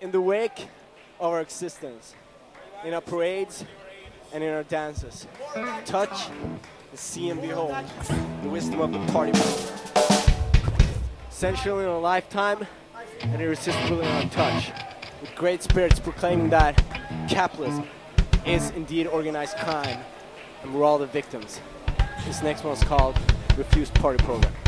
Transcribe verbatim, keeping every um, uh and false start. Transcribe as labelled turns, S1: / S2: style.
S1: In the wake of our existence, in our parades and in our dances, touch and see and behold the wisdom of the party program. Essential in a lifetime and irresistible in our touch. With great spirits proclaiming that capitalism is indeed organized crime and we're all the victims. This next one's called Refused Party Program.